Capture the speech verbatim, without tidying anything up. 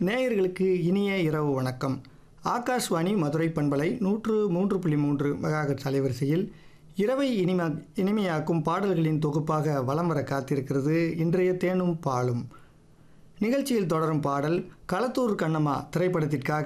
நேயர்களுக்கு இனிய இரவு வணக்கம். ஆகாஷ்வாணி மதுரை பண்பலை நூற்று மூன்று புள்ளி மூன்று மெகாஹெர்ட்ஸ் அலைவரிசையில் இரவை இனிமா இனிமையாக்கும் பாடல்களின் தொகுப்பாக வலம் வர காத்திருக்கிறது இன்றைய தேனும் பாலும். நிகழ்ச்சியில் தொடரும் பாடல் களத்தூர் கண்ணம்மா திரைப்படத்திற்காக